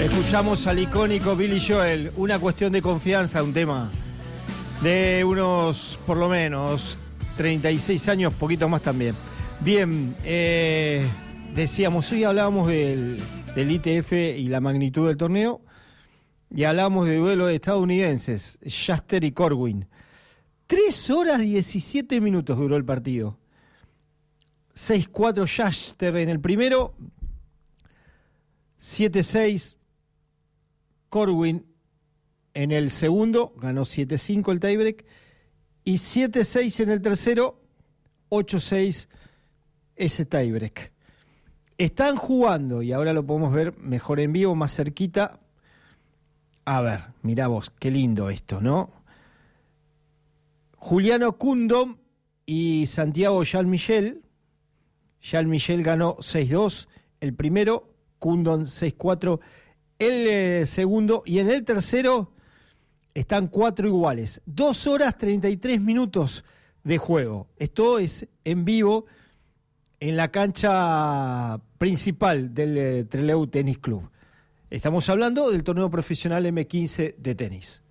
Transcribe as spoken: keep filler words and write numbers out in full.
Escuchamos al icónico Billy Joel, Una cuestión de confianza, un tema de unos, por lo menos, treinta y seis años, poquito más también. Bien, eh, decíamos, hoy hablábamos del, del I T F y la magnitud del torneo, y hablábamos de duelo de estadounidenses, Shuster y Corwin. tres horas diecisiete minutos duró el partido. seis cuatro Shuster en el primero, siete seis Corwin en el segundo, ganó siete cinco el tiebreak, y siete seis en el tercero, ocho seis ese tiebreak. Están jugando, y ahora lo podemos ver mejor en vivo, más cerquita. A ver, mirá vos, qué lindo esto, ¿no? Juliano Koundom y Santiago Jean-Michel. Jean-Michel ganó seis dos el primero, Koundom seis cuatro el eh, segundo, y en el tercero están cuatro iguales. Dos horas treinta y tres minutos de juego. Esto es en vivo en la cancha principal del eh, Trelew Tennis Club. Estamos hablando del torneo profesional eme quince de tenis.